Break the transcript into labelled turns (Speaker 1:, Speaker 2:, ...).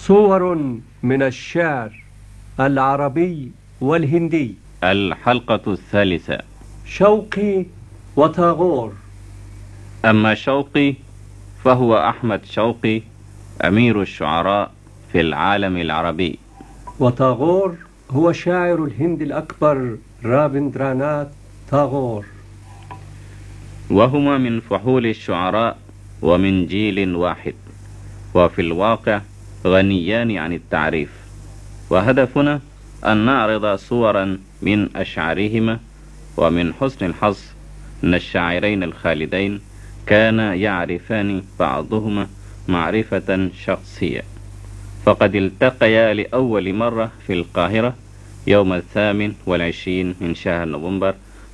Speaker 1: صور من الشعر العربي والهندي.
Speaker 2: الحلقة الثالثة.
Speaker 1: شوقي وتاغور.
Speaker 2: أما شوقي فهو أحمد شوقي أمير الشعراء في العالم العربي،
Speaker 1: وتاغور هو شاعر الهند الأكبر رابندراناث تاغور،
Speaker 2: وهما من فحول الشعراء ومن جيل واحد، وفي الواقع غنيان عن التعريف. وهدفنا أن نعرض صورا من أشعارهما. ومن حسن الحظ أن الشاعرين الخالدين كانا يعرفان بعضهما معرفة شخصية، فقد التقيا لأول مرة في القاهرة يوم 28 من شهر نوفمبر